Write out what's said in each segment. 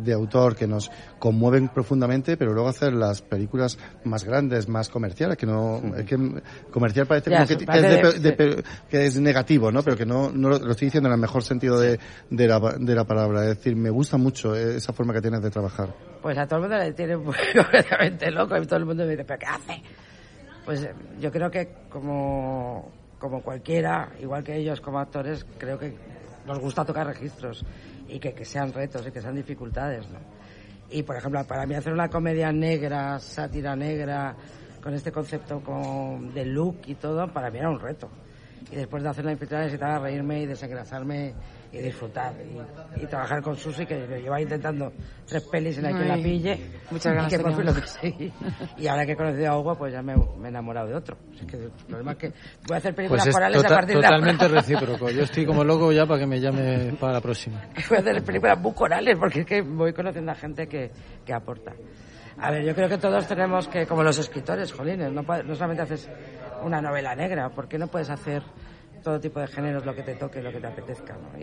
de autor que nos conmueven profundamente, pero luego hacer las películas más grandes, más comerciales, que no, es que comercial parece Ya, como parece que es negativo, ¿no? Pero que no lo estoy diciendo en el mejor sentido de la palabra. Es decir, me gusta mucho esa forma que tienes de trabajar. Pues a todo el mundo le tiene completamente loco y todo el mundo me dice, ¿pero qué hace? Pues yo creo que como cualquiera, igual que ellos como actores, creo que nos gusta tocar registros y que sean retos y que sean dificultades, ¿no? Y por ejemplo, para mí hacer una comedia negra, sátira negra, con este concepto de look y todo, para mí era un reto. Y después de hacer la infiltrada necesitaba reírme y desengrasarme y disfrutar y trabajar con Susi, que lo llevaba intentando 3 pelis en la que la pille. Muchas gracias. Y que por fin lo conseguí. Y ahora que he conocido a Hugo, pues ya me he enamorado de otro. Es que el problema es que voy a hacer películas pues corales a partir de ahora. Totalmente recíproco. Yo estoy como loco ya para que me llame para la próxima. Voy a hacer películas muy corales porque es que voy conociendo a gente que aporta. A ver, yo creo que todos tenemos que, como los escritores, jolines, no solamente haces una novela negra, ¿por qué no puedes hacer todo tipo de géneros, lo que te toque, lo que te apetezca, ¿no?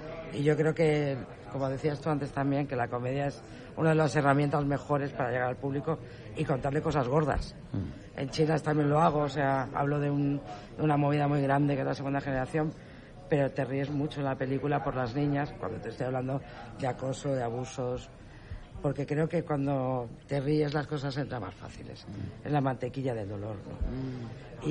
Y yo creo que, como decías tú antes también, que la comedia es una de las herramientas mejores para llegar al público y contarle cosas gordas. En China también lo hago, o sea, hablo de una movida muy grande que es la segunda generación, pero te ríes mucho en la película por las niñas, cuando te estoy hablando de acoso, de abusos, porque creo que cuando te ríes las cosas entran más fáciles. Es la mantequilla del dolor, ¿no?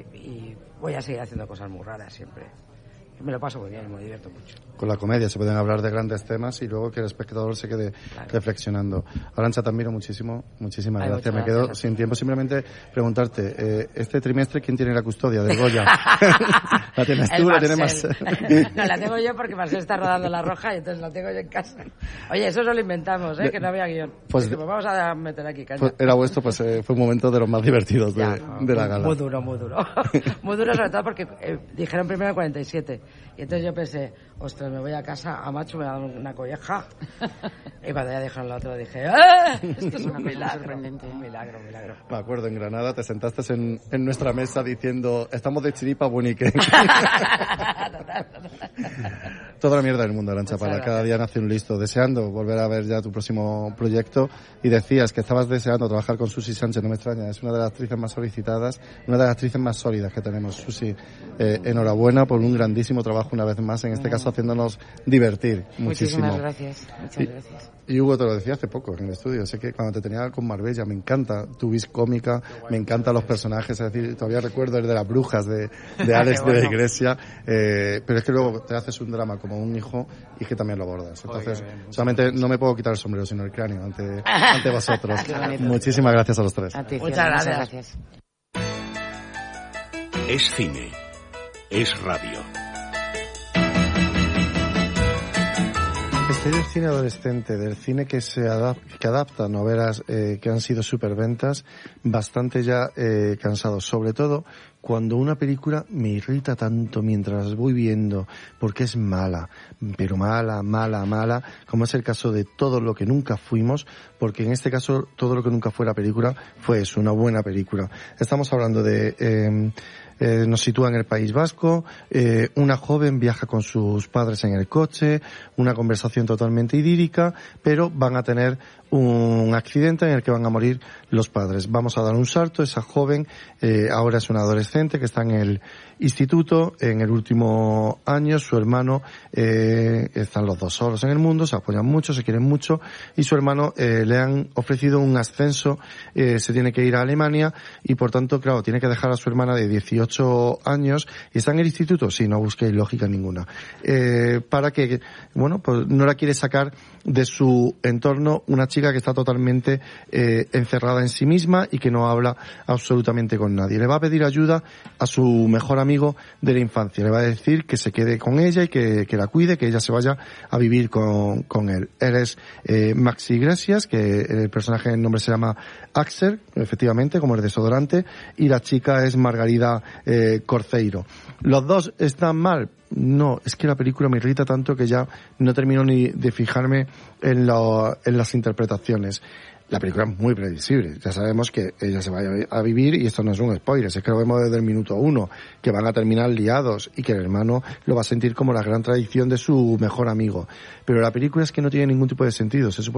Y voy a seguir haciendo cosas muy raras siempre. Me lo paso muy bien, me divierto mucho. Con la comedia se pueden hablar de grandes temas y luego que el espectador se quede reflexionando. Arantxa, te admiro muchísimo, muchísimas gracias. Me quedo sin tiempo. Simplemente preguntarte, este trimestre, ¿quién tiene la custodia del Goya? ¿La tienes tú? ¿La tienes Marcel? No, la tengo yo porque Marcel está rodando La Roja y entonces la tengo yo en casa. Oye, eso no lo inventamos, que no había guión. Pues vamos a meter aquí caña. Pues era vuestro, pues fue un momento de los más divertidos de la gala. Muy duro. Muy duro sobre todo porque dijeron primero el 47. Y entonces yo pensé, ostras, me voy a casa, a Macho me va a dar una colleja. Y cuando ya dijeron la otra dije, esto es un milagro, sorprendente. Un milagro. Me acuerdo, en Granada te sentaste en nuestra mesa diciendo, estamos de chiripa bonique. Toda la mierda del mundo, Arantxa Pala. Cada día nace un listo. Deseando volver a ver ya tu próximo proyecto. Y decías que estabas deseando trabajar con Susi Sánchez, no me extraña. Es una de las actrices más solicitadas, una de las actrices más sólidas que tenemos. Susi, enhorabuena por un grandísimo trabajo una vez más, en este caso haciéndonos divertir muchísimo. Muchísimas gracias. Muchas gracias. Y Hugo, te lo decía hace poco en el estudio, sé que cuando te tenía con Marbella me encanta tu vis cómica, me encantan los personajes, es decir, todavía recuerdo el de las brujas de Alex de la Iglesia, pero es que luego te haces un drama como un hijo y que también lo abordas. Entonces, solamente no me puedo quitar el sombrero, sino el cráneo ante vosotros. Muchísimas gracias a los tres. A ti, muchas gracias. Es cine, es radio. Este del cine adolescente, del cine que adapta novelas que han sido superventas, bastante ya cansado, sobre todo cuando una película me irrita tanto mientras las voy viendo, porque es mala, pero mala, como es el caso de Todo lo que nunca fuimos, porque en este caso Todo lo que nunca fue la película fue eso, una buena película. Estamos hablando de nos sitúa en el País Vasco, una joven viaja con sus padres en el coche, una conversación totalmente idílica, pero van a tener un accidente en el que van a morir los padres. Vamos a dar un salto, esa joven ahora es una adolescente que está en el instituto, en el último año, su hermano, están los dos solos en el mundo, se apoyan mucho, se quieren mucho, y su hermano le han ofrecido un ascenso, se tiene que ir a Alemania, y por tanto, claro, tiene que dejar a su hermana de 18 años, y está en el instituto, sí, no busquéis lógica ninguna, para que, bueno, pues no la quiere sacar de su entorno una chica que está totalmente encerrada en sí misma y que no habla absolutamente con nadie. Le va a pedir ayuda a su mejor amigo de la infancia. Le va a decir que se quede con ella y que la cuide, que ella se vaya a vivir con él. Él es Maxi Iglesias, que el personaje, el nombre se llama Axel, efectivamente, como el desodorante, y la chica es Margarida Corceiro. ¿Los dos están mal? No, es que la película me irrita tanto que ya no termino ni de fijarme en las interpretaciones. La película es muy previsible. Ya sabemos que ella se va a vivir, y esto no es un spoiler, es que lo vemos desde el minuto 1, que van a terminar liados y que el hermano lo va a sentir como la gran tradición de su mejor amigo. Pero la película es que no tiene ningún tipo de sentido. Se supone